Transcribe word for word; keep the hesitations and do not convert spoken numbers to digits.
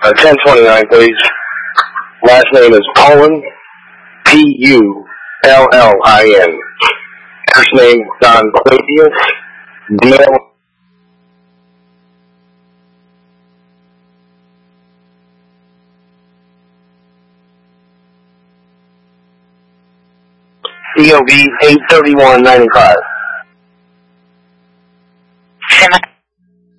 Uh, ten twenty-nine, please. Last name is Pullen, P U L L I N. First name, Don Clavius. Male. C O B eight thirty-one ninety-five.